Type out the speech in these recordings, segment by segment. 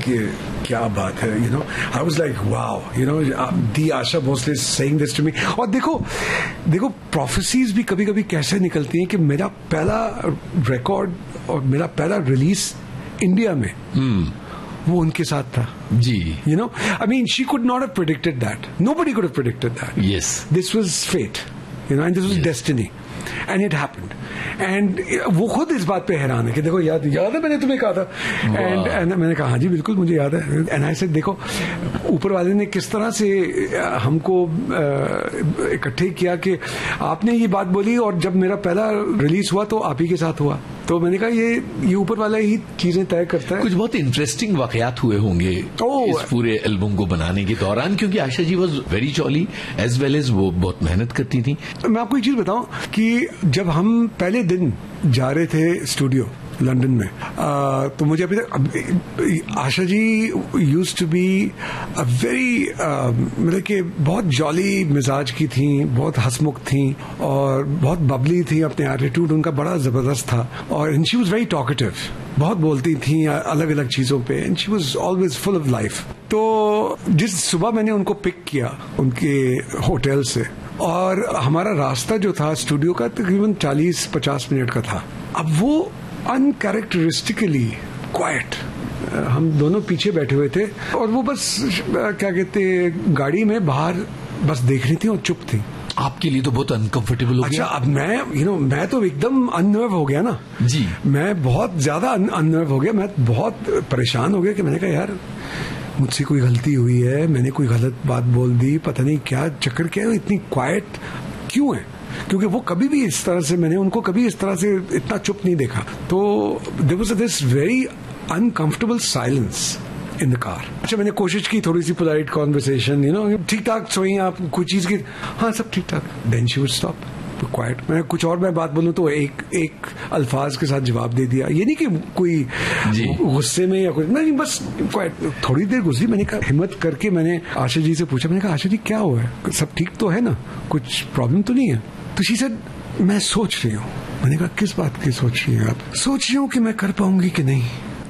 कि क्या बात है, you know, I was like wow, you know, the Asha Bhosle saying this to me. और देखो प्रोफेसीज भी कभी कभी कैसे निकलती हैं कि मेरा पहला रिकॉर्ड और मेरा पहला रिलीज इंडिया में वो उनके साथ था जी. You know, I mean, she could not have predicted that. Nobody could have predicted that. Yes. This was fate, you know, and this was destiny. And it happened. And वो खुद इस बात पे हैरान है कि देखो याद है मैंने तुम्हें कहा था. And मैंने कहा हाँ जी बिल्कुल मुझे याद है. And I said देखो ऊपर वाले ने किस तरह से हमको इकट्ठे किया कि आपने ये बात बोली और जब मेरा पहला रिलीज हुआ तो आप ही के साथ हुआ. तो मैंने कहा ये ऊपर वाला ही चीजें तय करता है. कुछ बहुत इंटरेस्टिंग वाकयात हुए होंगे इस पूरे एल्बम को बनाने के दौरान, क्योंकि Asha ji was very jolly as well as वो बहुत मेहनत करती थी. मैं आपको एक चीज बताऊं कि जब हम पहले दिन जा रहे थे स्टूडियो लंदन में, तो मुझे अभी तक Asha ji used to be a very मतलब कि बहुत जॉली मिजाज की थी, बहुत हंसमुख थी और बहुत बबली थी. अपने एटीट्यूड उनका बड़ा जबरदस्त था. और and she was very talkative, बहुत बोलती थी अलग अलग चीजों पे. And she was always full of life. तो जिस सुबह मैंने उनको पिक किया उनके होटल से, और हमारा रास्ता जो था स्टूडियो का तकरीबन 40-50 मिनट का था. अब वो अनकैरेक्टरिस्टिकली क्वाइट, हम दोनों पीछे बैठे हुए थे और वो बस क्या कहते गाड़ी में बाहर बस देख रही थी और चुप थी. आपके लिए तो बहुत अनकंफर्टेबल हो गया. अच्छा, अब मैं तो एकदम अननर्व हो गया ना जी. मैं बहुत ज्यादा अननर्व हो गया. मैं बहुत परेशान हो गया कि मैंने कहा यार मुझसे कोई गलती हुई है, मैंने कोई गलत बात बोल दी, पता नहीं क्या चक्कर, क्या इतनी क्वाइट क्यों है. क्योंकि वो कभी भी इस तरह से, मैंने उनको कभी इस तरह से इतना चुप नहीं देखा. तो there was this very uncomfortable silence in the car. अच्छा, मैंने कोशिश की थोड़ी सी पोलाइट कॉन्वर्सेशन, यू नो, ठीक ठाक सोई आप, कोई चीज की, हाँ सब ठीक ठाक. Then she would stop quite. मैं कुछ और मैं बात बोलूं तो एक अल्फाज के साथ जवाब दे दिया. ये नहीं कि कोई गुस्से में या कुछ नहीं, बस क्वाइट. थोड़ी देर गुजरी, मैंने कहा हिम्मत करके मैंने आशा जी से पूछा, मैंने कहा आशा जी क्या हुआ है, सब ठीक तो है ना, कुछ प्रॉब्लम तो नहीं है. तो शी सेड मैं सोच रही हूँ. मैंने कहा किस बात की सोच रही हैं आप. सोच रही हूँ कि मैं कर पाऊंगी कि नहीं.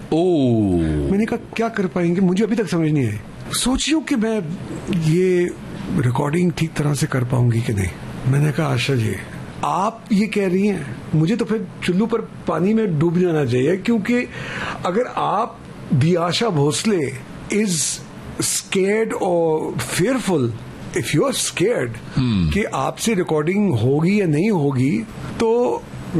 मैंने कहा क्या कर पाएंगे, मुझे अभी तक समझ नहीं आई. सोच रही हूँ कि मैं ये रिकॉर्डिंग ठीक तरह से कर पाऊंगी कि नहीं. मैंने कहा आशा जी आप ये कह रही हैं, मुझे तो फिर चुल्लू पर पानी में डूब जाना चाहिए. क्योंकि अगर आप दी आशा भोसले इज स्केर्ड और fearful, if you are scared कि आपसे रिकॉर्डिंग होगी या नहीं होगी, तो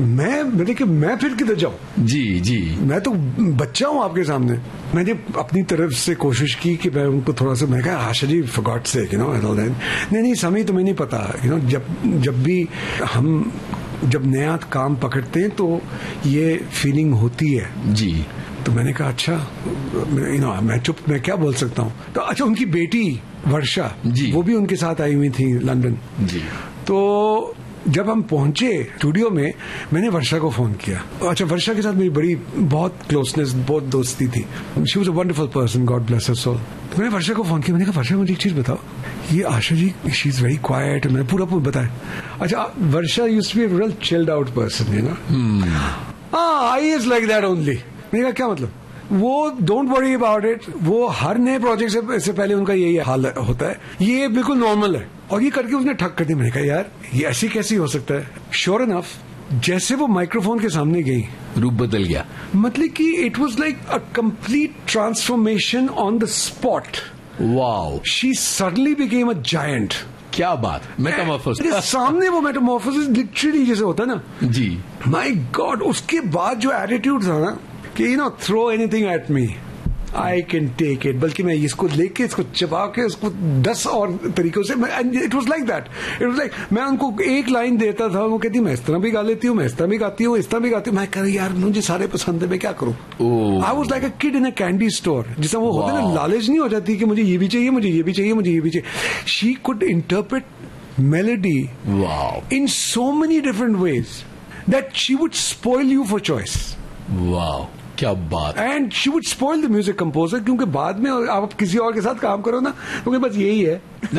मैं फिर किधर जाऊं. जी मैं तो बच्चा हूं आपके सामने. मैंने अपनी तरफ से कोशिश की कि मैं उनको थोड़ा सा, मैं कहा Asha ji for God sake, you know, नहीं समय तुम्हें नहीं पता, यू नो, जब भी हम जब नया काम पकड़ते हैं तो ये फीलिंग होती है जी. तो मैंने कहा अच्छा, यू नो, मैं क्या बोल सकता हूँ. तो अच्छा, उनकी बेटी वर्षा जी, वो भी उनके साथ आई हुई थी लंदन जी. तो जब हम पहुंचे स्टूडियो में, मैंने वर्षा को फोन किया. अच्छा, वर्षा के साथ मेरी बहुत क्लोजनेस, बहुत दोस्ती थी. She was a wonderful person, God bless her soul. तो मैंने वर्षा को फोन किया. मैंने कहा वर्षा मुझे एक चीज बताओ, ये Asha ji she is very quite. मैंने पूरा बताया. अच्छा, वर्षा used to be a real chilled out person, you know. I is like that only. मैंने कहा क्या मतलब. वो डोंट वरी अबाउट इट, वो हर नए प्रोजेक्ट से पहले उनका यही हाल होता है, ये बिल्कुल नॉर्मल है. और ये करके उसने ठक कर दी. मैंने कहा यार ये ऐसी कैसी हो सकता है. श्योर इनफ, जैसे वो माइक्रोफोन के सामने गई, रूप बदल गया. मतलब कि it was like a complete transformation on the spot. Wow. She suddenly became a giant. क्या बात, मेटामॉर्फोसिस. सामने वो मेटामॉर्फोसिस लिटरली जैसे होता है ना जी. My God. उसके बाद जो एटीट्यूड था ना कि you know, throw anything at me, I can take it. बल्कि मैं इसको लेके, इसको चबा के, उसको 10 और तरीकों से, it was like that. It was like मैं उनको एक लाइन देता था, वो कहती मैं इस तरह भी गा लेती हूँ, मैं इस तरह भी गाती हूँ, इस तरह भी गाती हूँ. मैं कह रही यार मुझे सारे पसंद है, मैं क्या करूँ. I was like a kid in a candy store. जिसमें वो होता है ना, लालच नहीं हो जाती कि मुझे ये भी चाहिए, मुझे ये भी चाहिए, मुझे ये भी चाहिए. She could interpret melody in so many different ways that she would spoil you for choice. Wow. क्या बात. And she would spoil the music composer, क्योंकि बाद में आप किसी और के साथ काम करो ना, क्योंकि बस यही है.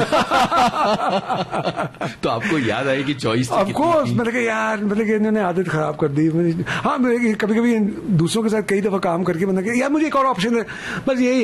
तो आपको याद आए कि चॉइस ऑफ कोर्स. मैंने कहा यार, मतलब इन्होंने आदत खराब कर दी. हाँ, कभी कभी दूसरों के साथ कई दफा काम करके मैंने कहा यार मुझे एक और ऑप्शन है, बस यही